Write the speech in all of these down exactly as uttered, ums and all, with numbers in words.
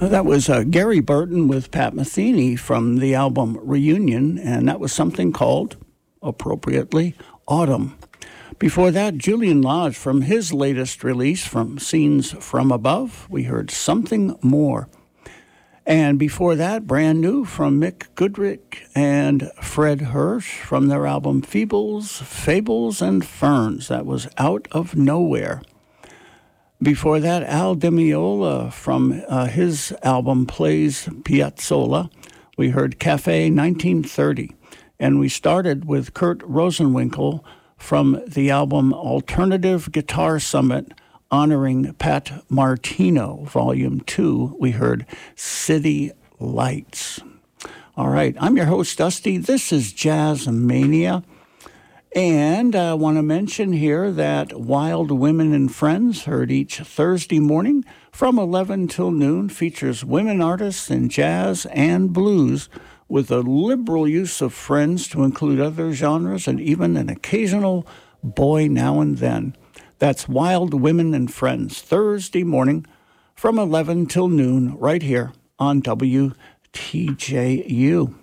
That was uh, Gary Burton with Pat Metheny from the album Reunion, and that was something called, appropriately, Autumn. Before that, Julian Lage from his latest release, from Scenes from Above, we heard Something More. And before that, brand new from Mick Goodrick and Fred Hirsch from their album Feebles, Fables, and Ferns. That was Out of Nowhere. Before that, Al Di Meola from uh, his album Plays Piazzolla. We heard Cafe nineteen thirty. And we started with Kurt Rosenwinkel from the album Alternative Guitar Summit honoring Pat Martino, Volume two. We heard City Lights. All right, I'm your host, Dusty. This is Jazz Mania. And I want to mention here that Wild Women and Friends, heard each Thursday morning from eleven till noon, features women artists in jazz and blues with a liberal use of friends to include other genres and even an occasional boy now and then. That's Wild Women and Friends, Thursday morning from eleven till noon, right here on W T J U.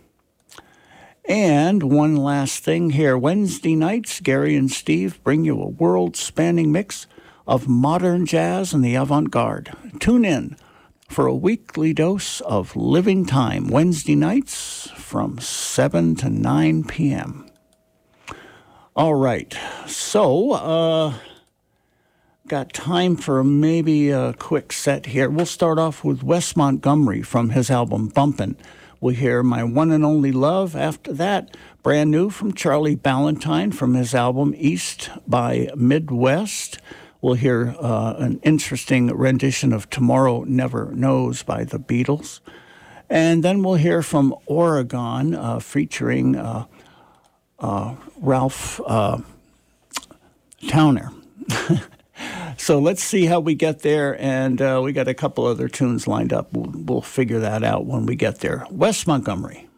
And one last thing here. Wednesday nights, Gary and Steve bring you a world-spanning mix of modern jazz and the avant-garde. Tune in for a weekly dose of living time, Wednesday nights from seven to nine p.m. All right, so uh, got time for maybe a quick set here. We'll start off with Wes Montgomery from his album Bumpin'. We'll hear My One and Only Love. After that, brand new from Charlie Ballantyne from his album East by Midwest. We'll hear uh, an interesting rendition of Tomorrow Never Knows by the Beatles. And then we'll hear from Oregon uh, featuring uh, uh, Ralph uh, Towner. So let's see how we get there, and uh, we got a couple other tunes lined up. We'll, we'll figure that out when we get there. Wes Montgomery.